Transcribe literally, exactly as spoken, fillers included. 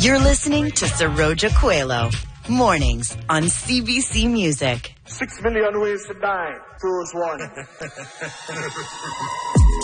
You're listening to Saroja Coelho. Mornings on C B C Music. Six million ways to die. Choose one.